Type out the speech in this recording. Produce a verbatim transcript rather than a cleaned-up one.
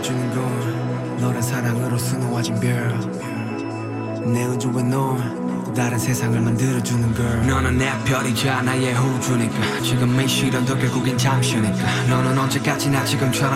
해주는 건 너란 사랑으로 수놓아진 별내 우주에 넌 또 다른 세상을 만들어주는 걸. 너는 내 별이자 나의 호주니까 지금 이 시련도 결국엔 잠시니까 너는 언제까지나 지금처럼